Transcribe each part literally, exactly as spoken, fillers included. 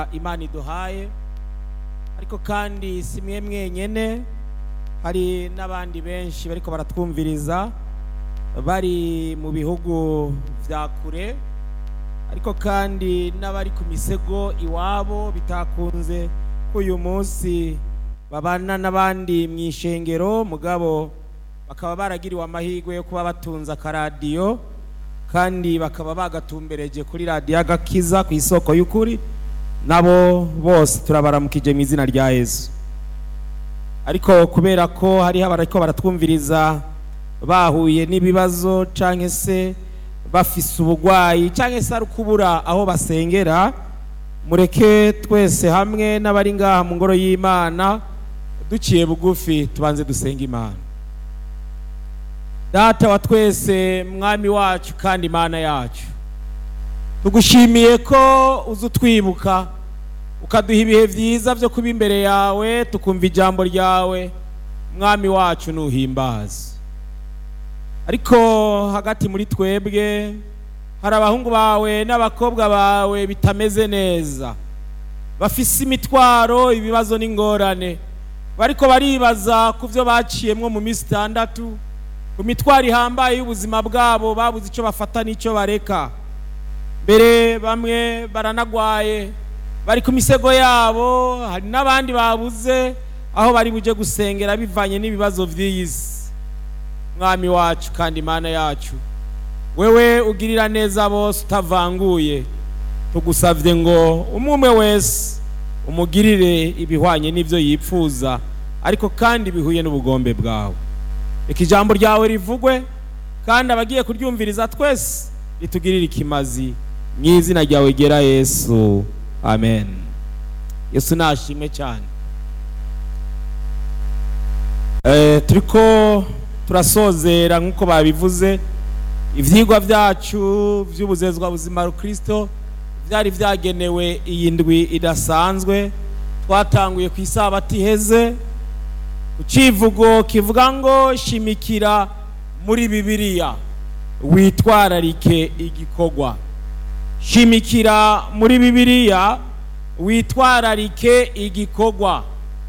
Imana iduhaye, ariko kandi si mwe mwenyene, hari n'abandi benshi bariko baratwumviriza bari mu bihugu vya kure, ariko kandi n'abari ku misego iwabo bitakunze ko uyu munsi babana n'abandi mw'ishengero, mugabo bakaba baragiriwe amahirwe yo kuba batunza akaradiyo kandi bakaba bagatumbereje kuri radiyo Agakiza ku isoko y'ukuri. Nabo bose turabaramukije mu izina rya Yesu. Ariko kubera ko hari abariko baratwumviriza bahuye n'ibibazo canke se bafise ubugwayi canke se ari kubura aho basengera, mureke twese hamwe n'abari ngaha mu ngoro y'Imana duciye bugufi tubanze dusenga Imana. Data wa twese, mwami wacu kandi Imana yacu, tugushimiye ko uzutwibuka ukaduha ibihe vyiza vyo kuba imbere yawe tukumva ijambo ryawe. Mwami wacu nuhimbaza. Ariko hagati muri twebwe hari abahungu bawe n'abakobwa bawe bitameze neza, bafise imitwaro, ibibazo n'ingorane, bariko baribaza ku vyo baciyemwo mu minsi itandatu, ku mitwaro ihambaye y'ubuzima bwabo, babuze ico bafata n'ico bareka. Mbere bamwe baranagwaye bari ku misego yabo, hari n'abandi babuze aho bari buje gusengera bivanye n'ibibazo vy'iyisi. Mwami wacu kandi Imana yacu, wewe ugirira neza bose utavanguye, tugusavye ngo umwe wese umugirire ibihwanye n'ivyo yipfuza, ariko kandi bihuye n'ubugombe bwawe. Reka ijambo ryawe rivugwe kandi abagiye kuryumviriza twese litugirire ikimazi, mw'izina ryawe gera Yesu, amen. Yesu nashimwe cyane. Eh, turiko turasozera nkuko babivuze ivyigwa vyacu vy'ubuzezwa buzima ru Kristo vyari vyagenewe iyi ndwi idasanzwe. Twatanguye ku isabato iheze ku civugo kivuga ngo shimikira muri Bibiliya witwararike igikorwa. Shimikira muri Bibiliya witwararike igikorwa.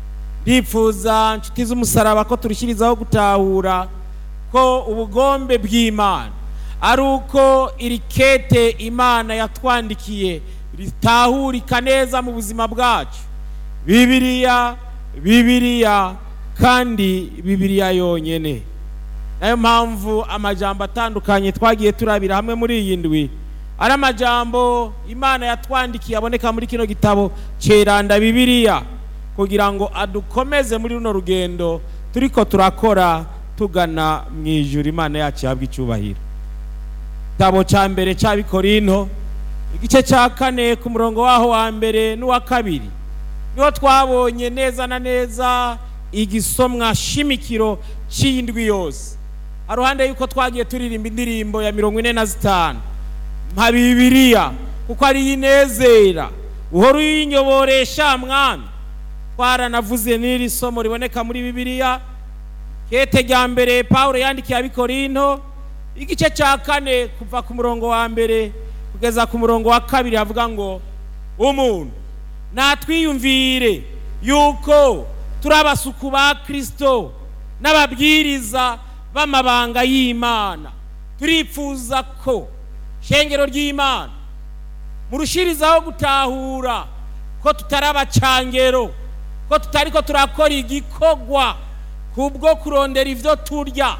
Ndifuza nshuti z'umusaraba ko turishirizaho gutahura ko ubugombe bw'Imana ari uko irikete Imana yatwandikiye ritahurika neza mu buzima bwacu. Bibiliya, Bibiliya kandi Bibiliya yonyene. Nayo mpamvu amajambo atandukanye twagiye turabira hamwe muri iyi ndwi ari amajambo Imana yatwandikiye aboneka muri kino gitabo ceranda Bibiliya, kugira ngo adukomeze muri runo rugendo turiko turakora tugana mwijuru. Imana yacu yabwa icubahiro. Gitabo ca mbere c'Abikorinto igice ca kane ku murongo waho wa mbere n'uwa kabiri niho twabonye neza na neza igisomwa shimikiro c'indwi yose. Aruhande yuko twagiye turirimba indirimbo ya mirongo ine na zitanu mpa Bibiliya kuko ari inezera uhora uyinyoboresha mwami, twaranavuze n'iri somo riboneka muri Bibiliya kete rya mbere Paulo yandikiye Abikorinto igice ca kane kuva ku murongo wa mbere kugeza ku murongo wa kabiri, havuga ngo umuntu natwiyumvire yuko turabasuku ba Kristo n'ababwiriza b'amabanga y'Imana. Turipfuza ko shengero ry'Imana murushirizaho gutahura ko tutarabacangero, ko tutariko turakora igikogwa kubwo kurondera ivyo turya,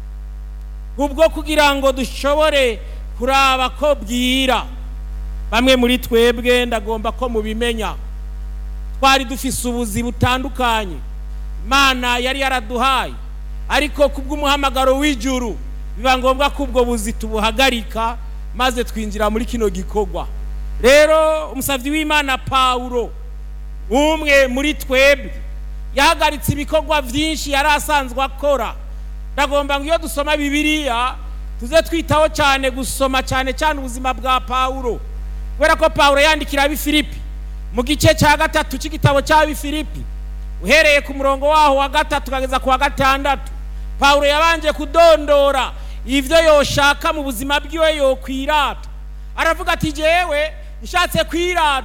kubwo kugira ngo dushobore kuraba ko bwira. Bamwe muri twebwe ndagomba ko mubimenya, twari dufise ubuzi butandukanye Imana yari yaraduhaye, ariko kubw'umuhamagaro w'ijuru biba ngombwa ko ubwo buzi tubuhagarika maze twinjira muri kino gikogwa. Rero umusavyi w'Imana Paulo, umwe muri twebwe, yahagaritse ibikorwa vyinshi yari asanzwe akora. Ndagomba ngo iyo dusoma Bibiliya tuze twitaho cyane gusoma cyane cyane ubuzima bwa Paulo, kubera ko Paulo yandikira Abifilipi mu gice cya gatatu c'igitabo c'Abifilipi uhereye ku murongo waho wa gatatu kageza ku wa gatandatu. Paulo yabanje kudondora ivyo yoshaka mu buzima bwiwe yokwirata. Aravuga ati jewe nshatse kwirata